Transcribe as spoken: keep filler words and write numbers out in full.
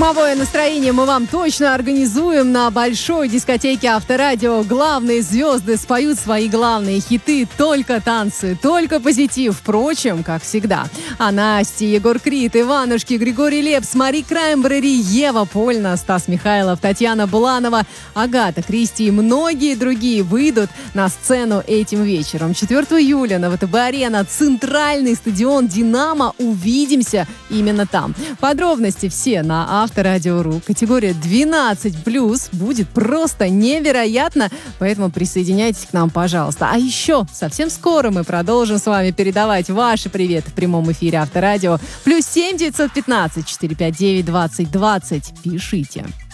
Штормовое настроение мы вам точно организуем на большой дискотеке Авторадио. Главные звезды споют свои главные хиты. Только танцы, только позитив. Впрочем, как всегда. А Настя, Егор Крид, Иванушки, Григорий Лепс, Мари Краймбрери, Ева Польна, Стас Михайлов, Татьяна Буланова, Агата Кристи и многие другие выйдут на сцену этим вечером. четвёртого июля на ВТБ-арена, центральный стадион «Динамо». Увидимся именно там. Подробности все на Авторадио.ру. Категория двенадцать плюс будет просто невероятно, поэтому присоединяйтесь к нам, пожалуйста. А еще совсем скоро мы продолжим с вами передавать ваши приветы в прямом эфире Авторадио. Плюс семь девятьсот пятнадцать четыреста пятьдесят девять двадцать двадцать. Пишите.